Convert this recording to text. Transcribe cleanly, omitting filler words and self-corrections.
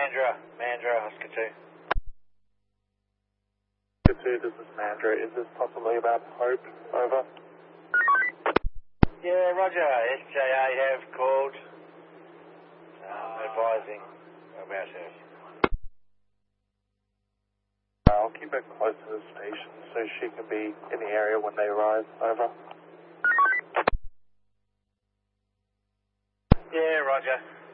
Mandra, Oscar 2. Oscar 2, this is Mandra. Is this possibly about Hope? Over. Yeah, Roger. SJA have called advising about her. I'll keep her close to the station so she can be in the area when they arrive. Over. Yeah, Roger.